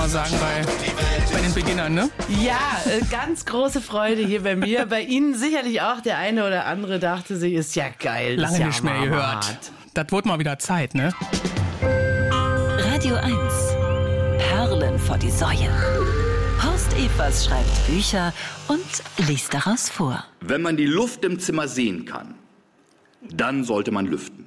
mal sagen, bei den Beginnern, ne? Ja, ganz große Freude hier bei mir. Bei Ihnen sicherlich auch. Der eine oder andere dachte sich, ist ja geil. Lange ja nicht mehr gehört. Das wurde mal wieder Zeit, ne? Radio 1. Perlen vor die Säue. Horst Evers schreibt Bücher und liest daraus vor. Wenn man die Luft im Zimmer sehen kann, dann sollte man lüften.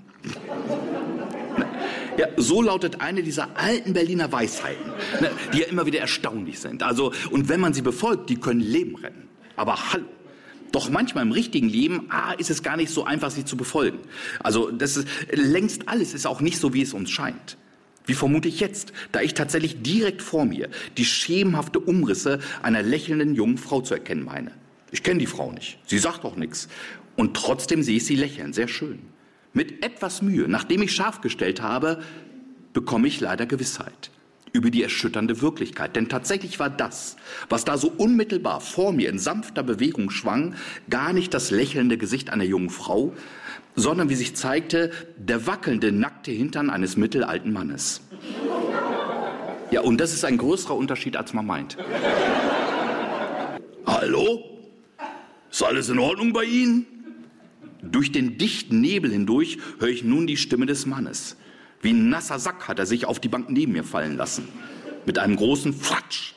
Ja, so lautet eine dieser alten Berliner Weisheiten, die ja immer wieder erstaunlich sind. Also, und wenn man sie befolgt, die können Leben retten. Aber hallo. Doch manchmal im richtigen Leben, ist es gar nicht so einfach, sie zu befolgen. Also, längst alles ist auch nicht so, wie es uns scheint. Wie vermute ich jetzt, da ich tatsächlich direkt vor mir die schemenhafte Umrisse einer lächelnden jungen Frau zu erkennen meine. Ich kenne die Frau nicht, sie sagt auch nichts. Und trotzdem sehe ich sie lächeln, sehr schön. Mit etwas Mühe, nachdem ich scharf gestellt habe, bekomme ich leider Gewissheit über die erschütternde Wirklichkeit. Denn tatsächlich war das, was da so unmittelbar vor mir in sanfter Bewegung schwang, gar nicht das lächelnde Gesicht einer jungen Frau, sondern, wie sich zeigte, der wackelnde, nackte Hintern eines mittelalten Mannes. Ja, und das ist ein größerer Unterschied, als man meint. Hallo? Ist alles in Ordnung bei Ihnen? Durch den dichten Nebel hindurch höre ich nun die Stimme des Mannes. Wie ein nasser Sack hat er sich auf die Bank neben mir fallen lassen. Mit einem großen Fratsch.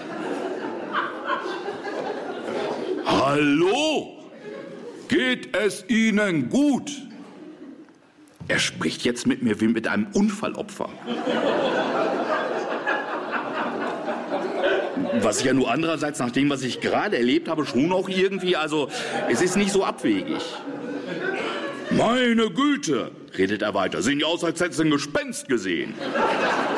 Hallo? Geht es Ihnen gut? Er spricht jetzt mit mir wie mit einem Unfallopfer. Was ich ja nur andererseits, nach dem, was ich gerade erlebt habe, schon auch irgendwie, also es ist nicht so abwegig. Meine Güte, redet er weiter, sehen ja aus, als hätten Sie ein Gespenst gesehen.